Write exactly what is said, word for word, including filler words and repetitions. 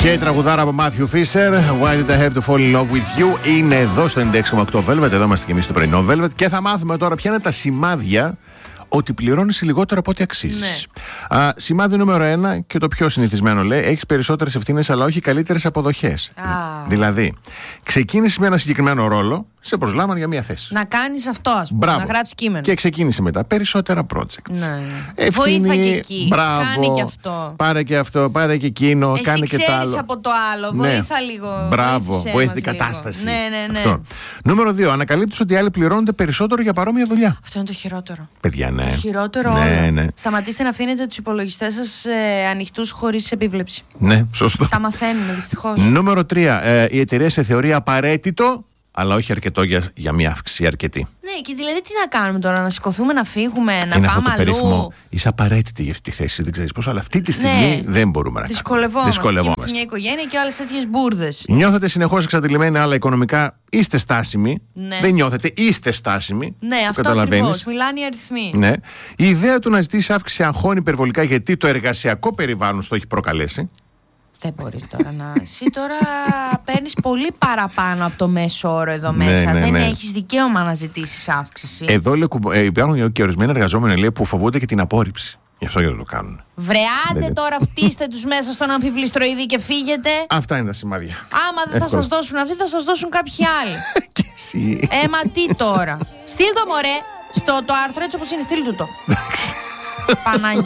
Και τραγουδάρα από Matthew Fisher, Why did I have to fall in love with you. Είναι εδώ στο ενενήντα έξι κόμμα οκτώ Velvet. Εδώ είμαστε και εμείς στο πρωινό Velvet. Και θα μάθουμε τώρα ποια είναι τα σημάδια ότι πληρώνεις λιγότερο από ό,τι αξίζεις. Ναι. Α, σημάδι νούμερο ένα και το πιο συνηθισμένο λέει: έχεις περισσότερες ευθύνες, αλλά όχι καλύτερες αποδοχές. Ah. Δηλαδή, ξεκίνησε με ένα συγκεκριμένο ρόλο, σε προσλάμβανε για μία θέση. Να κάνεις αυτό, ας πούμε. Μπράβο. Να γράψεις κείμενο. Και ξεκίνησε μετά περισσότερα projects. Ναι. Ευθύνη, βοήθα και εκεί. Μπράβο, κάνε και αυτό. Πάρε και αυτό, πάρε και εκείνο. Εσύ κάνε και το άλλο. Ξέρεις από το άλλο. Ναι. Βοήθα λίγο. Μπράβο, βοήθη την κατάσταση. Ναι, ναι, ναι. Αυτό. Νούμερο δύο. Ανακαλύπτεις ότι οι άλλοι πληρώνονται περισσότερο για παρόμοια δουλειά. Αυτό είναι το χειρότερο. Παιδιά, ναι. Το χειρότερο. Ναι, ναι. Σταματήστε να αφήνετε τους υπολογιστές σας ε, ανοιχτούς χωρίς επίβλεψη. Ναι, σωστό. Τα μαθαίνουμε δυστυχώς. Νούμερο τρία. Ε, η εταιρεία σε θεωρεί απαραίτητο, αλλά όχι αρκετό για, για μια αύξηση αρκετή. Ναι, και δηλαδή τι να κάνουμε τώρα, να σηκωθούμε, να φύγουμε, να είναι πάμε αυτό το αλλού. περίφημο. Είσαι απαραίτητη για αυτή τη θέση, δεν ξέρεις πώς, αλλά αυτή τη στιγμή ναι. δεν μπορούμε να δυσκολευόμαστε. Δυσκολευόμαστε. Και μια οικογένεια και άλλες τέτοιες μπουρδες. Νιώθετε συνεχώς εξαντλημένοι, αλλά οικονομικά είστε στάσιμοι. Ναι. Δεν νιώθετε, είστε στάσιμοι. Ναι, αυτό ακριβώς. Μιλάνε οι αριθμοί. Ναι. Η ιδέα του να ζητήσει αύξηση αγχώνει υπερβολικά, γιατί το εργασιακό περιβάλλον στο έχει προκαλέσει. Δεν μπορείς τώρα να. Εσύ τώρα παίρνεις πολύ παραπάνω από το μέσο όρο εδώ ναι, μέσα. Ναι, δεν ναι. έχεις δικαίωμα να ζητήσεις αύξηση. Εδώ λέει, ε, υπάρχουν και ορισμένοι εργαζόμενοι λέει, που φοβούνται και την απόρριψη. Γι' αυτό και δεν το κάνουν. Βρεάτε δεν τώρα, φτύστε τους μέσα στον αμφιβληστροειδή και φύγετε. Αυτά είναι τα σημάδια. Άμα δεν θα σας δώσουν αυτοί, θα σας δώσουν κάποιοι άλλοι. Και εσύ. Ε, μα τι τώρα. Στείλ το μωρέ στο το άρθρο έτσι όπως είναι, στείλ του το. Παναγία.